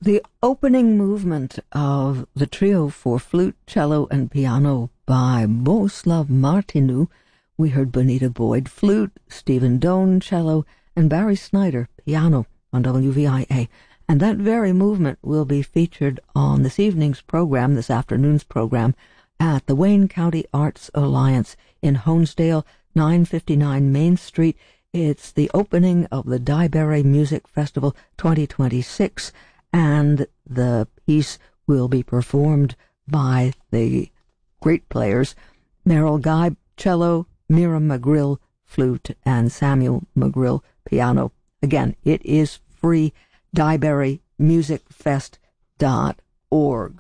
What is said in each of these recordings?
The opening movement of the trio for flute, cello, and piano by Bohuslav Martinu. We heard Bonita Boyd, flute, Stephen Doane, cello, and Barry Snyder, piano, on WVIA. And that very movement will be featured on this evening's program, this afternoon's program, at the Wayne County Arts Alliance in Honesdale, 959 Main Street. It's the opening of the Dieberry Music Festival 2026, and the piece will be performed by the great players, Merrill Guy, cello, Miriam McGrill, flute, and Samuel McGrill, piano. Again, it is free, dieberrymusicfest.org.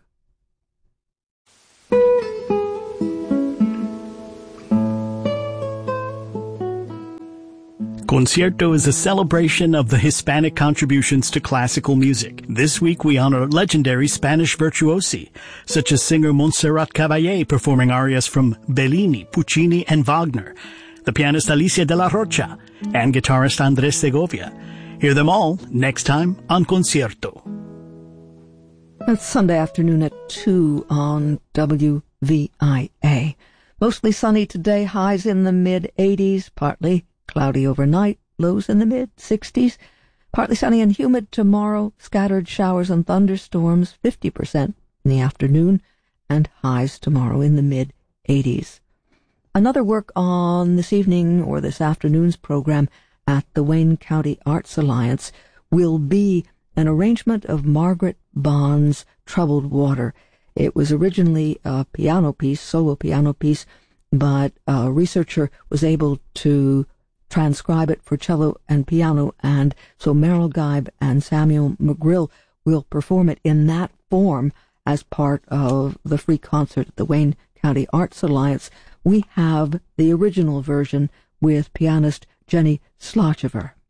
Concierto is a celebration of the Hispanic contributions to classical music. This week we honor legendary Spanish virtuosi, such as singer Montserrat Caballé performing arias from Bellini, Puccini, and Wagner, the pianist Alicia de la Rocha, and guitarist Andres Segovia. Hear them all next time on Concierto. That's Sunday afternoon at 2 on WVIA. Mostly sunny today, highs in the mid-80s, partly cloudy overnight, lows in the mid-60s. Partly sunny and humid tomorrow, scattered showers and thunderstorms, 50% in the afternoon, and highs tomorrow in the mid-80s. Another work on this evening or this afternoon's program at the Wayne County Arts Alliance will be an arrangement of Margaret Bond's Troubled Water. It was originally a piano piece, solo piano piece, but a researcher was able to transcribe it for cello and piano, and so Merrill Guy and Samuel McGrill will perform it in that form as part of the free concert at the Wayne County Arts Alliance. We have the original version with pianist Jenny Slochever.